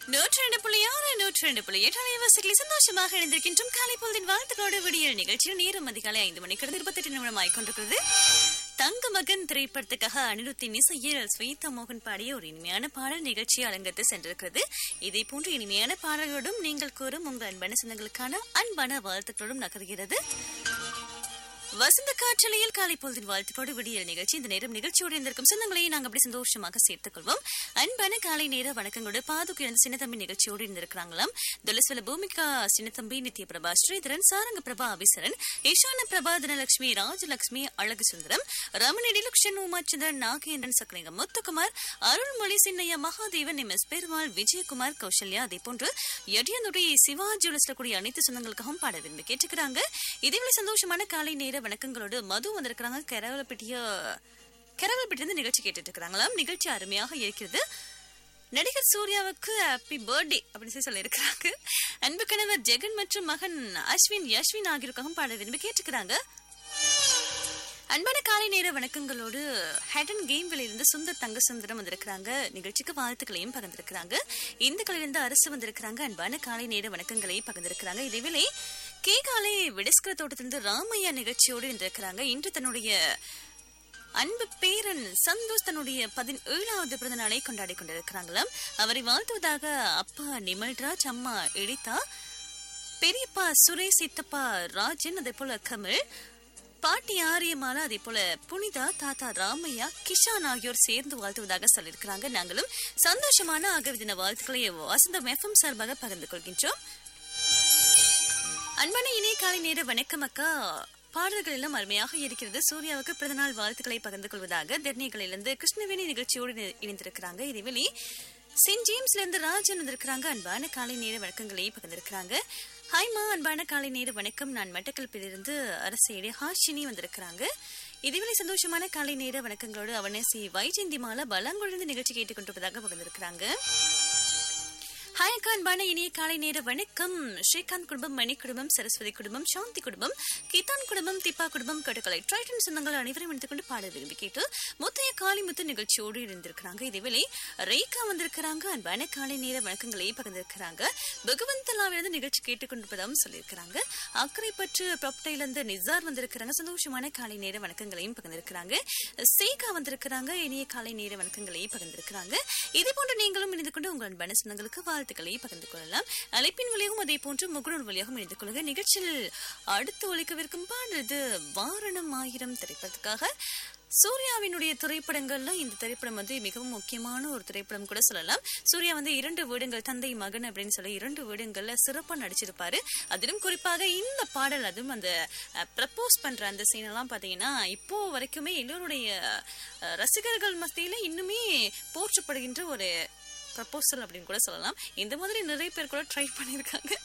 102.6 102.8 அலைவரிசைகளில் சந்தோஷமாக இணைந்திருக்கின்றோம். காலை பொழுதின் வாழ்த்துக்களோடு விடியல் நிகழ்ச்சியில் நேரம் அதிகாலை 5 மணி கடந்து 28 நிமிடம் ஆகிக்கொண்டிருக்கிறது. தங்க மகன் திரைப்படத்துக்காக அனிருத்தின் இசையில் ஸ்வேதா மோகன் பாடிய ஒரு இனிமையான பாடல் நிகழ்ச்சியை அலங்கரித்து சென்றிருக்கிறது. இதே போன்று இனிமையான பாடல்களோடும் நீங்கள் கூறும் உங்கள் அன்பான சொந்தங்களுக்கான அன்பான வாழ்த்துக்களோடும் நகர்கிறது வசந்த காற்றலையில் காலை பொழுதின் வாழ்த்துக்களோடு விடியல் நிகழ்ச்சி. இந்த நேரம் நிகழ்ச்சியோடு இருந்திருக்கும் சொந்தங்களை நாங்கள் அப்படி சந்தோஷமாக சேர்த்துக் கொள்வோம். அன்பான காலை நேர வணக்கங்களோடு பாதுக்கு இழந்த சின்னத்தம்பி நிகழ்ச்சியோடு இருந்திருக்கிறாங்களாம். துளசுவல பூமிகா சின்னத்தம்பி, நித்ய பிரபா ஸ்ரீதரன், சாரங்க பிரபா அபிசரன், ஈஷான பிரபா தனலட்சுமி, ராஜலட்சுமி, அழகு சுந்தரம், ரமணி டிலுக்ஷன், உமாச்சந்திரன், நாகேந்திரன், சக்கலிங்கம், முத்துக்குமார், அருள்மொழி, சின்னையா, மகாதேவன், எம் எஸ் பெருமாள், விஜயகுமார், கௌசல்யா, அதே போன்று எடியனுடைய சிவாஜி கூடிய அனைத்து சொந்தங்களுக்காகவும் பாட விரும்பி கேட்டுக்கிறாங்க. இதேவேளை சந்தோஷமான காலை நேர வணக்கங்களோடு மது வந்திருக்கிறாங்க. கரவலப்பட்டியிருந்து நிகழ்ச்சி கேட்டுட்டு இருக்கிறாங்களாம். நிகழ்ச்சி அருமையாக இருக்கிறது. நடிகர் சூர்யாவுக்கு ஹாப்பி பர்த்டே அப்படின்னு சொல்லி இருக்கிறாங்க. அன்பு கணவர் ஜெகன் மற்றும் மகன் அஸ்வின் யஸ்வின் ஆகியோருக்காகவும் பாட விரும்பி கேட்டுக்கிறாங்க. அன்பான காலை நேர வணக்கங்களோடு ஹேடன் கேம்களிலிருந்து சுந்தர் தங்க சுந்தரம் வந்திருக்கிறாங்க. நிகழ்ச்சிக்கு வாழ்த்துக்களையும் பகிர்ந்திருக்கிறாங்க. இந்துக்களிலிருந்து அரசு வந்திருக்கிறாங்க. அன்பான காலை நேர வணக்கங்களை பகிர்ந்திருக்கிறாங்க. இதேவேளை கேகாலை விடஸ்கர தோட்டத்திலிருந்து ராமையா நிகழ்ச்சியோடு இருந்திருக்கிறாங்க. இன்று தன்னுடைய அன்பு பேரன் சந்தோஷ் தன்னுடைய 17வது பிறந்த நாளை கொண்டாடி கொண்டிருக்கிறாங்களாம். அவரை வாழ்த்துவதாக அப்பா நிமல்ராஜ், அம்மா எடிதா, பெரியப்பா சுரேஷ், சித்தப்பா ராஜன், அதே போல கமல், பாட்டி ஆரியமாலா, அதே போல புனிதா, தாத்தா ராமையா, கிஷான் ஆகியோர் சேர்ந்து வாழ்த்துவதாக சொல்லியிருக்கிறாங்க. நாங்களும் சந்தோஷமான ஆகவே தின வாழ்த்துக்களை வசந்தம் எஃப்எம் சார்பாக பகிர்ந்து கொள்கின்றோம். அன்பான இணைய காலை நேர வணக்கம் அக்கா. பாடல்கள் எல்லாம் அருமையாக இருக்கிறது. சூர்யாவுக்கு பிறந்தநாள் வாழ்த்துக்களை பகிர்ந்து கொள்வதாக தெர்னிகளிலிருந்து கிருஷ்ணவேணி நிகழ்ச்சியோடு இணைந்திருக்கிறாங்க. இதேவேளை செயின்ட் ஜேம்ஸ்ல இருந்து ராஜன் வந்திருக்கிறாங்க. அன்பான காலை நேர வணக்கங்களை பகிர்ந்திருக்கிறாங்க. ஹாய்மா, அன்பான காலை நேர வணக்கம். நான் மட்டக்களப்பிலிருந்து அரசேடி ஹாஷினி வந்திருக்கிறாங்க. இதேவேளை சந்தோஷமான காலை நேர வணக்கங்களோடு அவனசி வைஜெயந்தி மாலா பலாங்கொழிந்து நிகழ்ச்சி கேட்டுக்கொண்டிருப்பதாக பகிர்ந்திருக்கிறாங்க. ஹாய் அக்கா, அன்பான இனிய காலை நேர வணக்கம். ஸ்ரீகாந்த் குடும்பம், மணி குடும்பம், சரஸ்வதி குடும்பம், சாந்தி குடும்பம், கீதான் குடும்பம், திப்பா குடும்பம், கட்டுக்கலை ட்ரைட்டன் சொந்தங்கள் அனைவரும் எடுத்துக்கொண்டு பாட விரும்பி கேட்டு முத்தைய காளிமுத்து நிகழ்ச்சியோடு இருந்திருக்கிறாங்க. இதேவேளை ரேகா வந்திருக்கிறாங்க. அன்பான காலை நேர வணக்கங்களை பகிர்ந்திருக்கிறாங்க. பகவந்தலாவிலிருந்து நிகழ்ச்சி கேட்டுக்கொண்டிருப்பதாகவும் சொல்லியிருக்கிறாங்க. அக்கறை பற்று ப்ராப்பர்ட்டியிலிருந்து நிசார் வந்திருக்கிறாங்க. சந்தோஷமான காலை நேர வணக்கங்களையும் பகிர்ந்திருக்கிறாங்க. சேகா வந்திருக்கிறாங்க. இனிய காலை நேர வணக்கங்களையும் பகிர்ந்திருக்கிறாங்க. இதே போன்று நீங்களும் இணைந்து கொண்டு உங்கள் அன்பான சொந்தங்களுக்கு வாழ்த்துக்களை பகிர்ந்து கொள்ளலாம். அழைப்பின் வழியாகவும் அதே போன்று முகநூல் வழியாகவும் இணைந்து கொள்ளுங்க. நிகழ்ச்சியில் அடுத்து ஒலிக்கவிருக்கும் பாடுறது வாரணம் ஆயிரம் திரைப்படத்துக்காக. சூர்யாவினுடைய திரைப்படங்கள்ல இந்த திரைப்படம் மிகவும் முக்கியமான ஒரு திரைப்படம் கூட சொல்லலாம். சூர்யா 2 வேடங்கள், தந்தை மகன் அப்படின்னு சொல்லி 2 வேடங்கள்ல சிறப்பா நடிச்சிருப்பாரு. அதிலும் குறிப்பாக இந்த பாடல், அதுவும் அந்த ப்ரப்போஸ் பண்ற அந்த சீன் எல்லாம் பாத்தீங்கன்னா இப்போ வரைக்குமே எல்லோருடைய ரசிகர்கள் மத்தியில இன்னுமே போற்றப்படுகின்ற ஒரு ப்ரப்போசல் அப்படின்னு கூட சொல்லலாம். இந்த மாதிரி நிறைய பேர் கூட ட்ரை பண்ணியிருக்காங்க.